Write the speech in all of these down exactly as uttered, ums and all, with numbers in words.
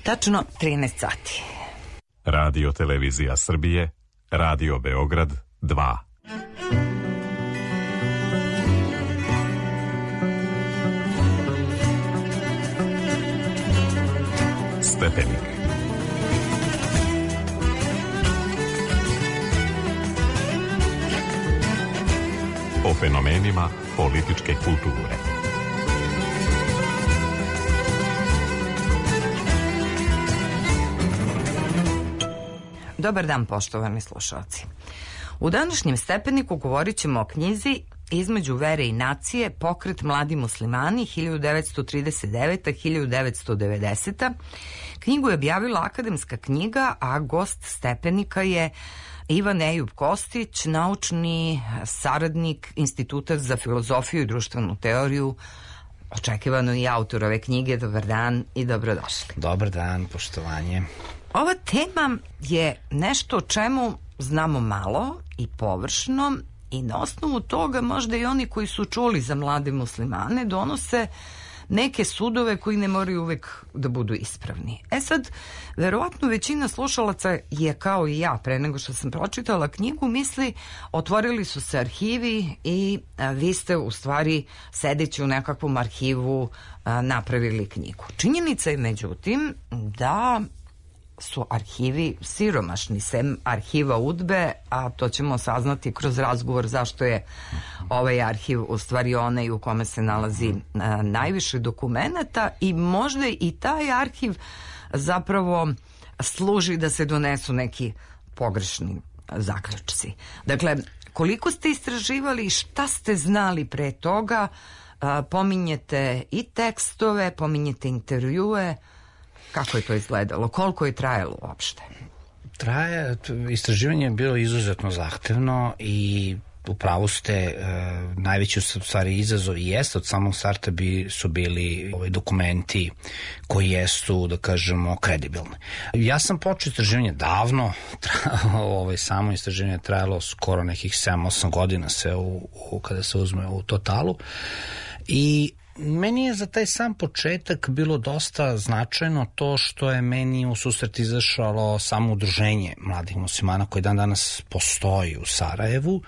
Tačno trinaest sati. Radio Televizija Srbije, Radio Beograd dva. Stepenik. O fenomenima političke kulture. Dobar dan, poštovani slušalci. U današnjem Stepeniku govorit ćemo o knjizi Između vere i nacije, pokret mladi muslimani hiljadu devetsto trideset deveta do hiljadu devetsto devedeseta. Knjigu je objavila Akademska knjiga, a gost Stepenika je Ivan Ejub Kostić, naučni saradnik Instituta za filozofiju i društvenu teoriju, očekivano i autor ove knjige. Dobar dan i dobrodošli. Dobar dan, poštovanje. Ova tema je nešto o čemu znamo malo i površno, i na osnovu toga možda i oni koji su čuli za mlade muslimane donose neke sudove koji ne moraju uvek da budu ispravni. E sad, verovatno većina slušalaca je kao i ja pre nego što sam pročitala knjigu misli otvorili su se arhivi i a, vi ste u stvari sedeći u nekakvom arhivu a, napravili knjigu. Činjenica je međutim da su arhivi siromašni, sem arhiva UDBE, a to ćemo saznati kroz razgovor zašto je ovaj arhiv u stvari onaj u kome se nalazi a, najviše dokumenata, i možda i taj arhiv zapravo služi da se donesu neki pogrešni zaključci. Dakle, koliko ste istraživali i šta ste znali pre toga, a, pominjete i tekstove, pominjete intervjue. Kako je to izgledalo? Koliko je trajalo uopšte? Traje, istraživanje je bilo izuzetno zahtevno i u pravu ste, e, najveći u stvari izazov i jeste od samog starta bi, su bili ovaj, dokumenti koji jesu, da kažemo, kredibilni. Ja sam počeo istraživanje davno, tra, ovaj, samo istraživanje je trajalo skoro nekih sedam osam godina sve u, u, kada se uzme u totalu, i meni je za taj sam početak bilo dosta značajno to što je meni u susret izašalo samo udruženje mladih muslimana koje dan danas postoji u Sarajevu,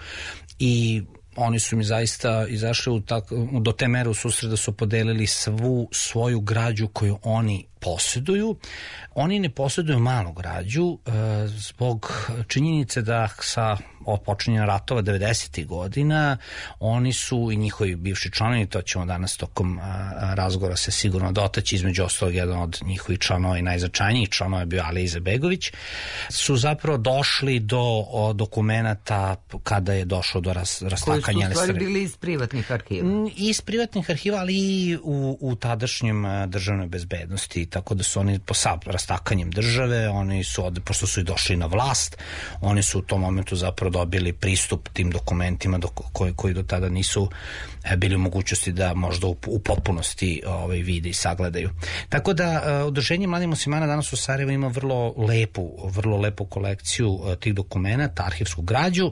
i oni su mi zaista izašli u tak, do te mere u susret da su podelili svu svoju građu koju oni posjeduju. Oni ne posjeduju malu građu e, zbog činjenice da sa počinjenja ratova devedesetih godina oni su i njihovi bivši članovi, to ćemo danas tokom a, razgovora se sigurno dotaći, između ostalog jedan od njihovih članova i najznačajnijih članova je bio Ali Izetbegović, su zapravo došli do o, dokumenata kada je došlo do ras, rastakanja. Koji su u stvari bili iz privatnih arhiva? Iz privatnih arhiva, ali i u, u tadašnjem državnoj bezbednosti, tako da su oni po sad rastakanjem države, oni su, od, pošto su i došli na vlast, oni su u tom momentu zapravo dobili pristup tim dokumentima do, koji, koji do tada nisu bili u mogućnosti da možda u, u potpunosti ovaj, vide i sagledaju. Tako da Udruženje mladih muslimana danas u Sarajevu ima vrlo lepu, vrlo lepu kolekciju tih dokumenata, arhivsku građu.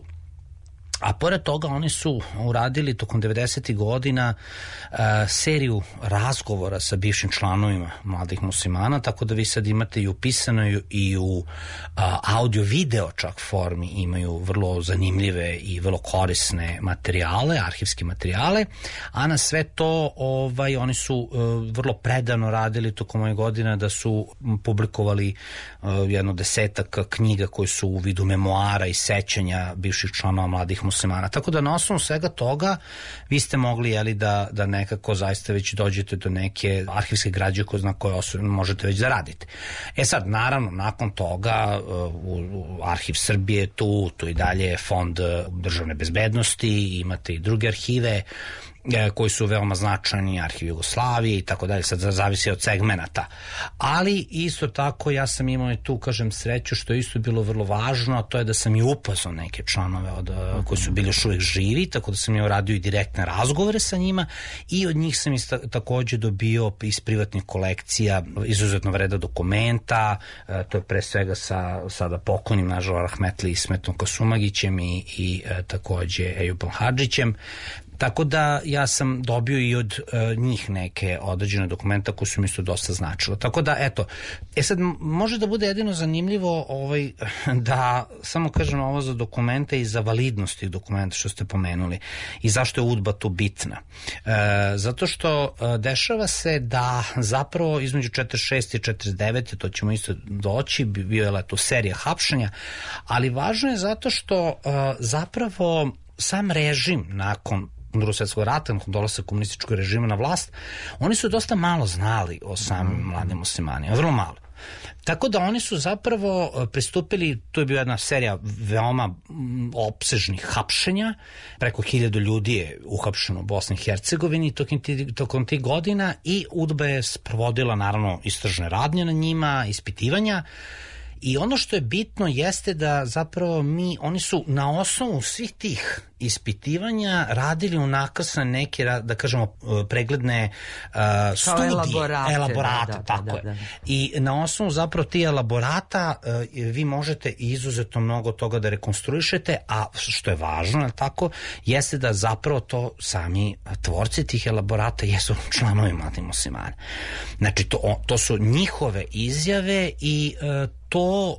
A pored toga oni su uradili tokom devedesetih godina uh, seriju razgovora sa bivšim članovima mladih muslimana, tako da vi sad imate i u pisanoj i u uh, audio-video čak formi imaju vrlo zanimljive i vrlo korisne materijale, arhivske materijale, a na sve to ovaj, oni su uh, vrlo predano radili tokom ovih godina da su publikovali uh, jedno desetak knjiga koje su u vidu memoara i sećanja bivših članova mladih muslimana. Tako da na osnovu svega toga vi ste mogli, jeli, da, da nekako zaista već dođete do neke arhivske građe na koje osobno možete već zaraditi. E sad, naravno, nakon toga u, u Arhiv Srbije tu, tu i dalje Fond državne bezbednosti, imate i druge arhive koji su veoma značajni, Arhiv Jugoslavije i tako dalje, sad zavisi od segmenata. Ali isto tako ja sam imao i tu, kažem, sreću, što je isto bilo vrlo važno, a to je da sam i upoznao neke članove od, mm-hmm. koji su bili još uvijek živi, tako da sam i uradio i direktne razgovore sa njima, i od njih sam ista, takođe dobio iz privatnih kolekcija izuzetno vreda dokumenta, e, to je pre svega sa sada pokojnim, nažalost, rahmetli Ismetom Kosumagićem i, i e, takođe Ejubom Hadžićem. Tako da ja sam dobio i od uh, njih neke određene dokumenta koji su mi isto dosta značilo. Tako da, eto, e sad može da bude jedino zanimljivo ovaj, da samo kažem ovo za dokumente i za validnost tih dokumenta što ste pomenuli i zašto je UDBA tu bitna. E, zato što e, dešava se da zapravo između četrdeset šeste i četrdeset devete to ćemo isto doći, bio je to serija hapšenja, ali važno je zato što e, zapravo sam režim nakon Drugog svjetskog rata, nakon dolaska komunističkog režima na vlast, oni su dosta malo znali o samim mladim muslimanima, vrlo malo. Tako da oni su zapravo pristupili, tu je bila jedna serija veoma opsežnih hapšenja, preko hiljadu ljudi je uhapšeno u Bosni i Hercegovini tokom, tokom tih godina i UDBA je sprovodila naravno istražne radnje na njima, ispitivanja. I ono što je bitno jeste da zapravo mi, oni su na osnovu svih tih ispitivanja radili unakrsne neke, da kažemo, pregledne uh, studije, elaborate, elaborate da, da, tako da, da, je. da. I na osnovu zapravo tih elaborata uh, vi možete izuzetno mnogo toga da rekonstruišete, a što je važno, je tako, jeste da zapravo to sami tvorci tih elaborata jesu članovi mladih muslimana. Znači, to, to su njihove izjave i uh, to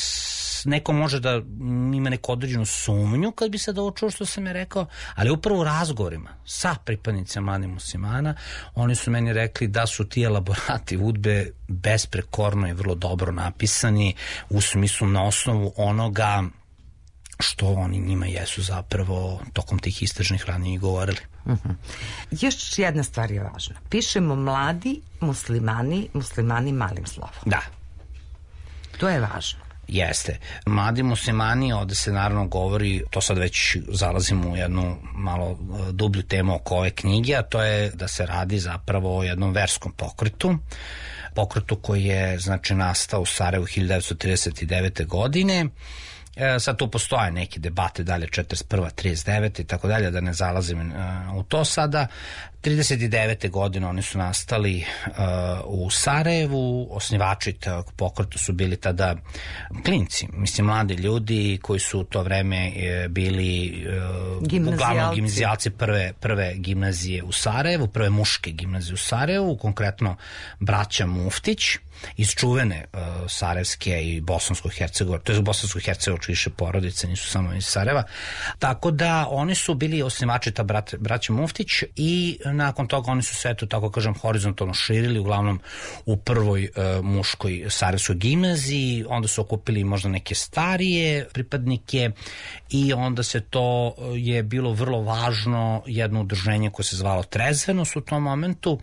neko može da ima neku određenu sumnju kad bi se da ovo čuo što sam je rekao, ali upravo u razgovorima sa pripadnicima mladih muslimana oni su meni rekli da su ti elaborati UDBE besprekorno i vrlo dobro napisani u smislu na osnovu onoga što oni njima jesu zapravo tokom tih istražnih radnji govorili. Uh-huh. Još jedna stvar je važna. Pišemo mladi muslimani, muslimani malim slovom. Da. To je važno. Jeste. Mladi muslimani, ovde se naravno govori, to sad već zalazimo u jednu malo dublju temu oko ove knjige, a to je da se radi zapravo o jednom verskom pokretu. Pokretu koji je, znači, nastao u Sarajevu hiljadu devetsto trideset devete. godine. E, sad tu postoje neke debate dalje četrdeset prva, trideset deveta i tako dalje, da ne zalazim uh, u to sada. trideset devete. godine oni su nastali uh, u Sarajevu, osnivači tog pokreta su bili tada klinci, mislim mladi ljudi koji su u to vreme e, bili uh, uglavnom gimnazijalci prve, prve gimnazije u Sarajevu, prve muške gimnazije u Sarajevu, konkretno braća Muftić iz čuvene uh, sarajevske i bosansko-hercegovačke, to je bosansko-hercegovačke više porodice, nisu samo iz Sarajeva. Tako da oni su bili osnivači ta brat, braća Muftić i nakon toga oni su se, eto, tako kažem, horizontalno širili, uglavnom u prvoj uh, muškoj sarajevskoj gimnaziji, onda su okupili možda neke starije pripadnike i onda se to je bilo vrlo važno jedno udruženje koje se zvalo Trezvenost u tom momentu.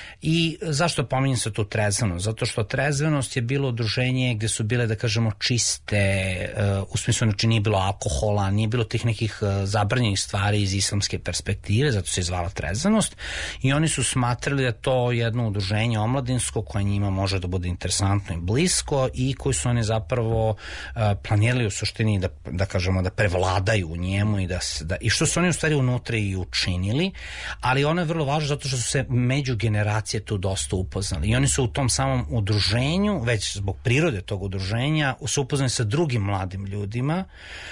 I zašto pominjem se tu Trezvenost? Zato što Trezvenost je bilo udruženje gde su bile, da kažemo, čiste, uh, u smislu, znači nije bilo alkohola, nije bilo tih nekih uh, zabranjenih stvari iz islamske perspektive, zato se zvala Trezvenost i oni su smatrali da to jedno udruženje omladinsko koje njima može da bude interesantno i blisko i koji su oni zapravo uh, planirali u suštini da, da kažemo, da prevladaju u njemu i, da, da, i što su oni u stvari unutra i učinili, ali ono je vrlo važno zato što su se među generacije tu dosta upoznali i oni su u tom samom udruženju, već zbog prirode tog udruženja, su upoznali sa drugim mladim ljudima,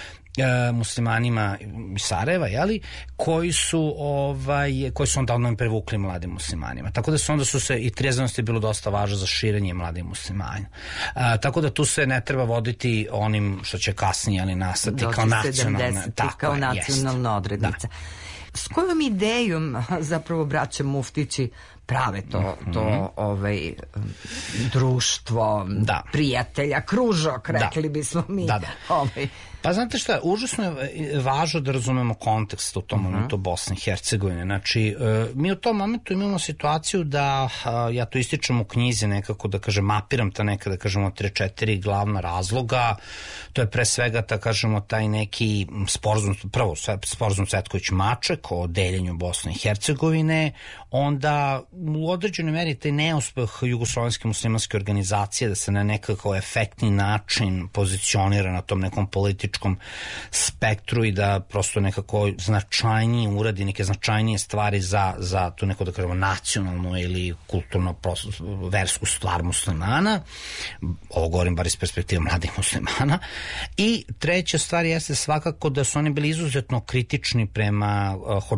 e, muslimanima iz Sarajeva, jeli, koji su ovaj, koji su onda odmah prevukli mladim muslimanima. Tako da su onda su se, i Trezvenost je bilo dosta važno za širenje mladih muslimana. E, tako da tu se ne treba voditi onim što će kasnije, ali nastati doći kao nacionalna, tako, kao nacionalna jest. Odrednica. Da. S kojom idejom zapravo braća Muftići prave to, to ovaj, društvo, da. Prijatelja, kružok, rekli da. Bismo mi. Da, da. Ovaj. Pa znate šta, užasno je važno da razumemo kontekst u tom uh-huh. momentu Bosne i Hercegovine. Znači, mi u tom momentu imamo situaciju da, ja to ističem u knjizi nekako, da kažem, mapiram ta neka, da kažemo, tri četiri glavna razloga. To je pre svega, da kažemo, taj neki sporazum, prvo sporazum Cvetković-Maček o deljenju Bosne i Hercegovine, onda u određenoj meri taj neuspeh jugoslovenske muslimanske organizacije da se na nekako efektni način pozicionira na tom nekom političkom spektru i da prosto nekako značajnije uradi neke značajnije stvari za, za tu neko, da kažemo, nacionalnu ili kulturno prosto, versku stvar muslimana. Ovo govorim bar iz perspektive mladih muslimana. I treća stvar jeste svakako da su oni bili izuzetno kritični prema uh,